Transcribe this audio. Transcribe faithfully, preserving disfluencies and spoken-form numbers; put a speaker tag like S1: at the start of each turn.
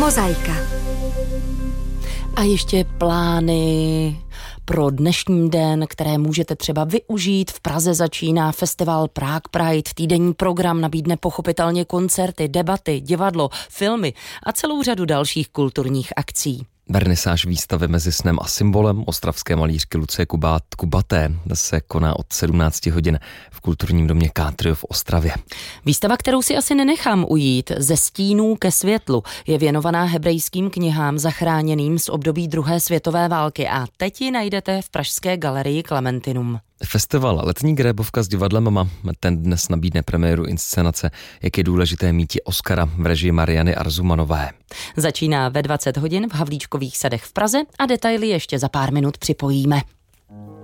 S1: Mozaika.
S2: A ještě plány pro dnešní den, které můžete třeba využít. V Praze začíná festival Prague Pride. Týdenní program nabídne pochopitelně koncerty, debaty, divadlo, filmy a celou řadu dalších kulturních akcí.
S3: Vernisáž výstavy Mezi snem a symbolem ostravské malířky Lucie Kubát, Kubaté se koná od sedmnácti hodin v kulturním domě Kátrio v Ostravě.
S2: Výstava, kterou si asi nenechám ujít, Ze stínů ke světlu, je věnovaná hebrejským knihám zachráněným z období druhé světové války a teď ji najdete v pražské galerii Klementinum.
S3: Festival Letní grébovka s divadlem Mama ten dnes nabídne premiéru inscenace Jak je důležité míti Oscara v režii Mariany Arzumanové.
S2: Začíná ve dvacet hodin v Havlíčkových sadech v Praze a detaily ještě za pár minut připojíme.